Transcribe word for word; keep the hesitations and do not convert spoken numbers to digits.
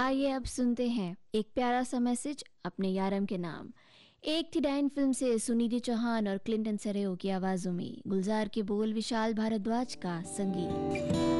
आइए अब सुनते हैं एक प्यारा सा मैसेज अपने यारम के नाम। एक थी डाइन फिल्म से सुनिधि चौहान और क्लिंटन सेरेओ की आवाजों में गुलजार के बोल, विशाल भारद्वाज का संगीत।